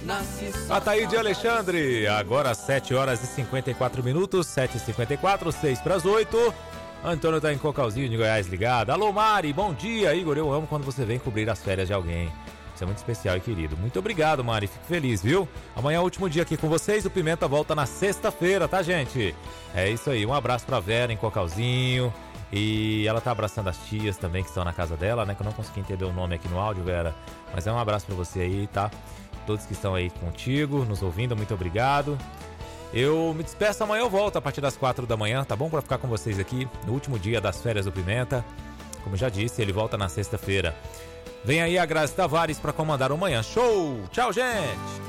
Ataíde Alexandre, agora 7 horas e 54 minutos, 7h54, 6 para as 8. Antônio tá em Cocalzinho de Goiás ligado. Alô Mari, bom dia. Igor, eu amo quando você vem cobrir as férias de alguém. Isso é muito especial e querido. Muito obrigado, Mari, fico feliz, viu? Amanhã é o último dia aqui com vocês, o Pimenta volta na sexta-feira, tá, gente? É isso aí, um abraço pra Vera em Cocalzinho. E ela tá abraçando as tias também que estão na casa dela, né? Que eu não consegui entender o nome aqui no áudio, Vera. Mas é um abraço pra você aí, tá? Todos que estão aí contigo, nos ouvindo, muito obrigado. Eu me despeço, amanhã eu volto a partir das 4 da manhã, tá bom? Pra ficar com vocês aqui no último dia das férias do Pimenta. Como já disse, ele volta na sexta-feira. Vem aí a Grazi Tavares pra comandar o Manhã Show. Tchau, gente!